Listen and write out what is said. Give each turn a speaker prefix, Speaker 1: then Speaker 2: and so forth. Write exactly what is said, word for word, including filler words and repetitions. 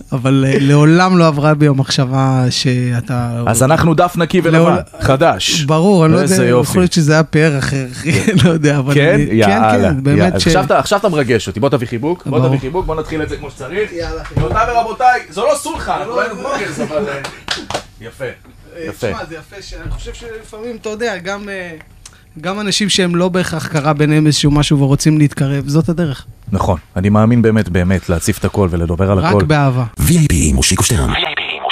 Speaker 1: אבל לעולם לא עברה בי המחשבה שאתה...
Speaker 2: אז אנחנו דף נקי ולבן, חדש.
Speaker 1: ברור, אני לא יודע, יכול להיות שזה היה פאר אחר, לא יודע, אבל...
Speaker 2: כן? יאללה.
Speaker 1: כן, כן, באמת ש...
Speaker 2: עכשיו אתה מרגש אותי, בוא תביא חיבוק, בוא תביא חיבוק, בוא נתחיל את זה כמו שצריך.
Speaker 1: יאללה.
Speaker 2: רבותיי ורבותיי, זו לא סולחה, אנחנו לא היינו בלוגרס, אבל... יפה, יפה.
Speaker 1: תשמע, זה יפה, שאני חושב שלפעמים, אתה יודע, גם... גם אנשים שהם לא בהכרח קרה ביניהם איזשהו משהו ורוצים להתקרב, זאת הדרך.
Speaker 2: נכון, אני מאמין באמת באמת להציף את הכל ולדבר על הכל.
Speaker 1: רק באהבה.
Speaker 3: וי איי פי מושיקו שטרן.